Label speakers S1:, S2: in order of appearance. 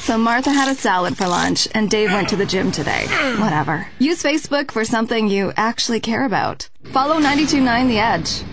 S1: So Martha had a salad for lunch, and Dave went to the gym today. Whatever. Use Facebook for something you actually care about. Follow 92.9 The Edge.